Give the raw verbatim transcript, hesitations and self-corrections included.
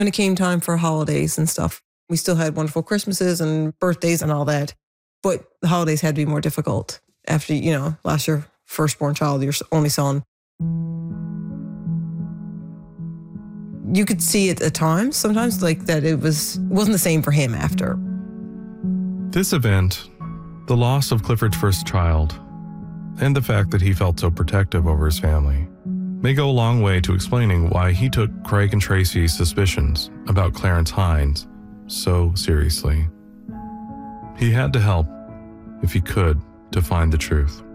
When it came time for holidays and stuff, we still had wonderful Christmases and birthdays and all that. But the holidays had to be more difficult after, you know, lost your firstborn child, your only son. You could see it at times, sometimes, like that it was, wasn't the same for him after. This event, the loss of Clifford's first child, and the fact that he felt so protective over his family, may go a long way to explaining why he took Craig and Tracy's suspicions about Clarence Hines so seriously. He had to help, if he could, to find the truth.